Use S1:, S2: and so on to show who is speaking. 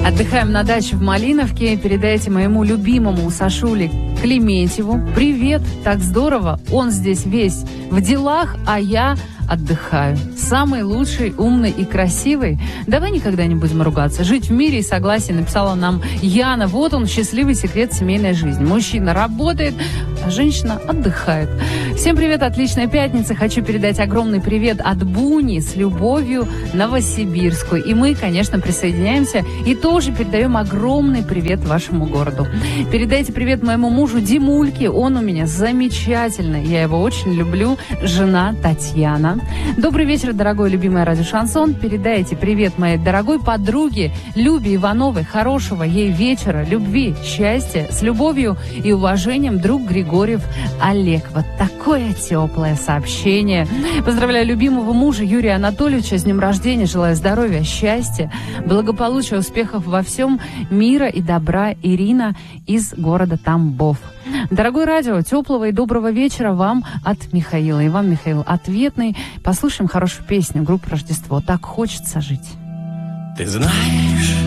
S1: Отдыхаем на даче в Малиновке. Передайте моему любимому Сашуле Клементьеву привет, так здорово. Он здесь весь в делах, а я отдыхаю. Самый лучший, умный и красивый. Давай никогда не будем ругаться. Жить в мире и согласии, написала нам Яна. Вот он, счастливый секрет семейной жизни. Мужчина работает, а женщина отдыхает. Всем привет, отличная пятница. Хочу передать огромный привет от Буни с любовью Новосибирску. И мы, конечно, присоединяемся и тоже передаем огромный привет вашему городу. Передайте привет моему мужу Димульке. Он у меня замечательный. Я его очень люблю. Жена Татьяна. Добрый вечер, дорогой любимый радио Шансон. Передайте привет моей дорогой подруге Любе Ивановой. Хорошего ей вечера, любви, счастья, с любовью и уважением, друг Григорьев Олег. Вот такое теплое сообщение. Поздравляю любимого мужа Юрия Анатольевича с днем рождения. Желаю здоровья, счастья, благополучия, успехов во всем, мира и добра. Ирина из города Тамбов. Дорогой радио, теплого и доброго вечера вам от Михаила. И вам, Михаил, ответный. Послушаем хорошую песню группы «Рождество». Так хочется жить.
S2: Ты знаешь,